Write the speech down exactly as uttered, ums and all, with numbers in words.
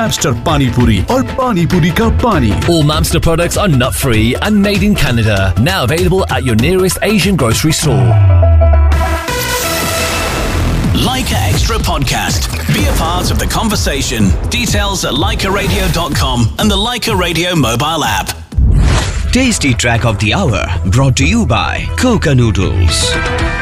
Mamster Pani Puri और Pani Puri का पानी. All Mamster products are nut-free and made in Canada. Now available at your nearest Asian grocery store. Leica Extra Podcast. Be a part of the conversation. Details at leica radio dot com and the Leica Radio mobile app. Tasty Track of the Hour brought to you by Coca Noodles.